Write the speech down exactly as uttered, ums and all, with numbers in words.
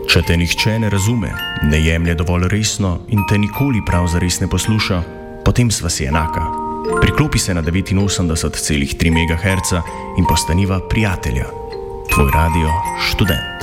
Če te nihče ne razume, ne jemlje dovolj resno in te nikoli prav zares ne posluša, potem sva si enaka. Priklopi se na devetinosemdeset celih tri megaherca in postaniva prijatelja. Tvoj radio študent.